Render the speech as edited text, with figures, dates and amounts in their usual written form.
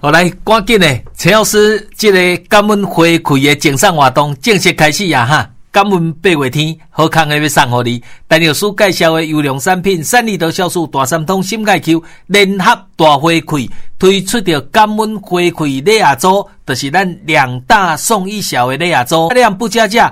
好来，赶紧的，陈老师，这个感恩回馈的赠送活动正式开始呀哈！感恩8月天，好康的要送给你。陈老师介绍的优良产品，三利多酵素大三通心钙球联合大回馈，推出着感恩回馈礼亚组，就是咱2大送1小的礼亚组，量不加价。